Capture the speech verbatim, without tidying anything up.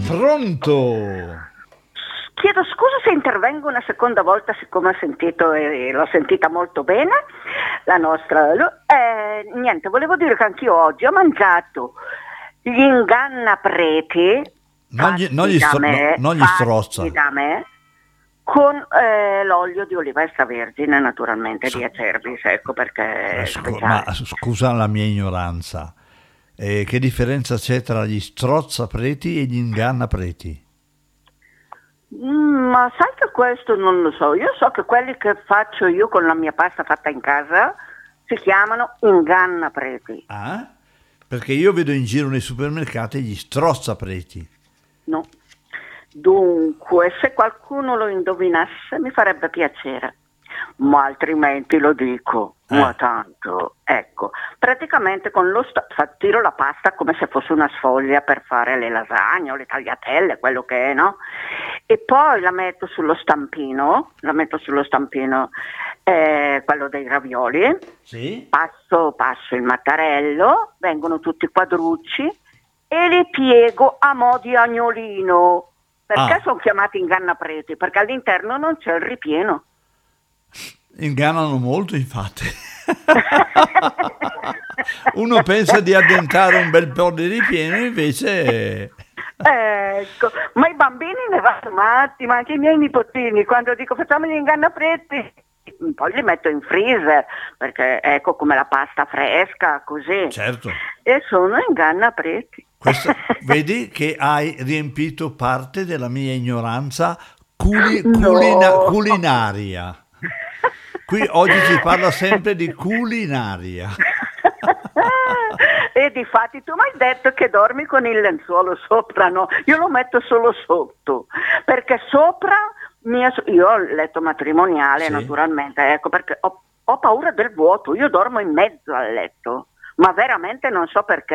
Pronto? Chiedo scusa se intervengo una seconda volta, siccome ho sentito e l'ho sentita molto bene la nostra. Eh, niente, volevo dire che anch'io oggi ho mangiato gli ingannapreti Non gli, non gli, da stro- me, no, non gli fatti strozza. da me, con eh, l'olio di oliva extravergine, naturalmente, di Acerbis, ecco perché Eh, è scu- speciale. ma scusa la mia ignoranza. Eh, che differenza c'è tra gli strozzapreti e gli ingannapreti? Mm, ma sai che questo non lo so, io so che quelli che faccio io con la mia pasta fatta in casa si chiamano ingannapreti. Ah? Perché io vedo in giro nei supermercati gli strozzapreti. No. Dunque, se qualcuno lo indovinasse mi farebbe piacere, ma altrimenti lo dico, Eh. ma tanto, ecco, praticamente con lo sta- fa- tiro la pasta come se fosse una sfoglia per fare le lasagne o le tagliatelle, quello che è, no? E poi la metto sullo stampino, la metto sullo stampino, eh, quello dei ravioli, Sì? passo, passo il mattarello, vengono tutti quadrucci e li piego a mo' di agnolino. Perché Ah. sono chiamati ingannapreti? Perché all'interno non c'è il ripieno. Ingannano molto, infatti. Uno pensa di addentare un bel po' di ripieno, invece... Ecco, ma i bambini ne vanno matti, ma anche i miei nipotini, quando dico facciamo gli ingannapreti, poi li metto in freezer, perché ecco come la pasta fresca, così. Certo. E sono ingannapreti. Questo, vedi che hai riempito parte della mia ignoranza culi- culina- No. culinaria. Qui oggi si parla sempre di culinaria. E difatti tu mi hai detto che dormi con il lenzuolo sopra, no? Io lo metto solo sotto, perché sopra mia so- io ho il letto matrimoniale, Sì. naturalmente, ecco, perché ho, ho paura del vuoto, io dormo in mezzo al letto, ma veramente non so perché.